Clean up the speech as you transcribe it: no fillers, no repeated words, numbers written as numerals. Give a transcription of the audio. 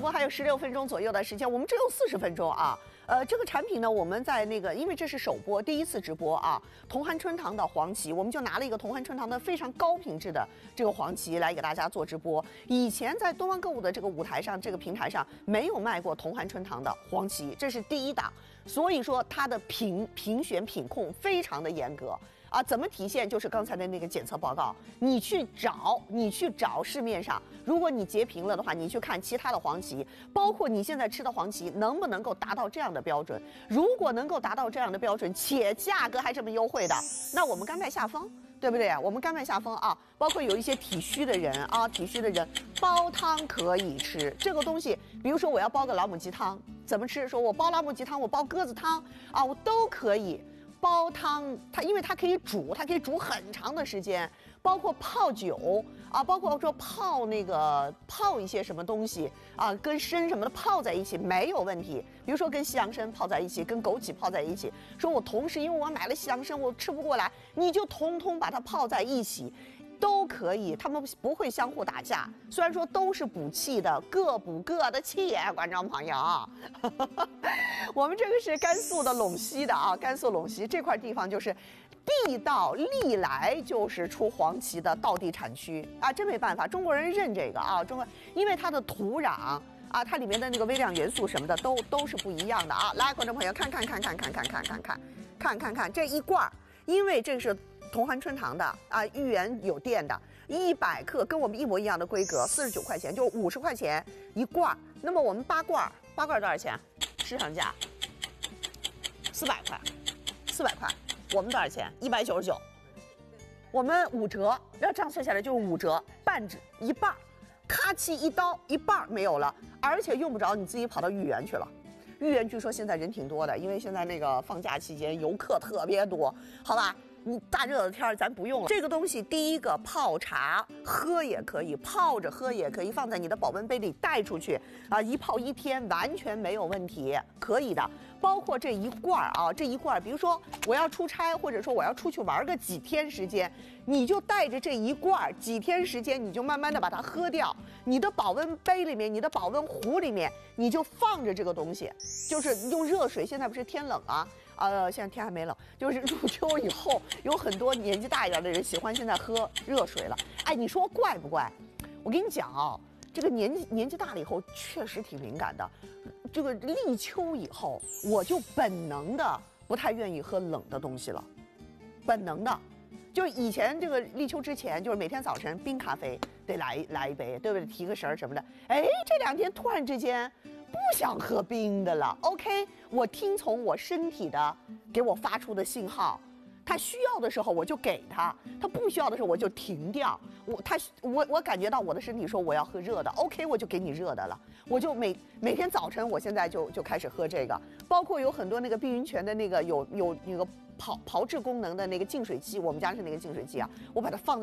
播还有16分钟左右的时间，我们只有40分钟啊。这个产品呢，我们在那个，因为这是首播，第一次直播啊，同酣春堂的黄芪，我们就拿了一个同酣春堂的非常高品质的这个黄芪来给大家做直播。以前在东方购物的这个舞台上，这个平台上没有卖过同酣春堂的黄芪，这是第一档，所以说它的评选品控非常的严格。啊，怎么体现？就是刚才的那个检测报告，你去找市面上，如果你截屏了的话，你去看其他的黄芪，包括你现在吃的黄芪，能不能够达到这样的标准？如果能够达到这样的标准，且价格还这么优惠的，那我们甘拜下风。对不对？我们甘拜下风啊！包括有一些体虚的人啊，体虚的人煲汤可以吃这个东西。比如说我要煲个老母鸡汤，怎么吃？说我煲老母鸡汤，我煲鸽子汤啊，我都可以。煲汤，因为它可以煮，它可以煮很长的时间，包括泡酒啊，包括说泡一些什么东西啊，跟参什么的泡在一起没有问题。比如说跟西洋参泡在一起，跟枸杞泡在一起。说我同时因为我买了西洋参，我吃不过来，你就通通把它泡在一起。都可以，他们不会相互打架。虽然说都是补气的，各补各的气，观众朋友。我们这个是甘肃的陇西的啊，甘肃陇西这块地方就是地道，历来就是出黄芪的道地产区啊，真没办法，中国人认这个啊，因为它的土壤啊，它里面的那个微量元素什么的都是不一样的啊。来，观众朋友看这一罐，因为这是同酣春堂的啊，豫园有店的，100克跟我们一模一样的规格，49块钱，就50块钱一罐。那么我们8罐多少钱？市场价400块，我们多少钱？199。我们5折，要这样算下来就是5折，半指一半，咔嚓一刀一半没有了，而且用不着你自己跑到豫园去了。豫园据说现在人挺多的，因为现在那个放假期间游客特别多，好吧？你大热的天咱不用了。这个东西，第一个泡茶喝也可以，泡着喝也可以，放在你的保温杯里带出去啊，一泡1天完全没有问题，可以的。包括这一罐啊，这一罐，比如说我要出差，或者说我要出去玩个几天时间，你就带着这一罐，几天时间你就慢慢的把它喝掉。你的保温杯里面，你的保温壶里面，你就放着这个东西，就是用热水。现在不是天冷啊。现在天还没冷，就是入秋以后，有很多年纪大一点的人喜欢现在喝热水了。哎，你说怪不怪？我跟你讲啊，这个年纪大了以后，确实挺敏感的。这个立秋以后，我就本能的不太愿意喝冷的东西了，本能的。就以前这个立秋之前，就是每天早晨冰咖啡得来一杯，对不对？提个神什么的。哎，这2天突然之间不想喝冰的了。OK， 我听从我身体的给我发出的信号，他需要的时候我就给他，他不需要的时候我就停掉。我感觉到我的身体说我要喝热的 ，OK， 我就给你热的了。我就每天早晨，我现在就开始喝这个，包括有很多那个碧云泉的那个有那个炮制功能的那个净水器，我们家是那个净水器啊，我把它放在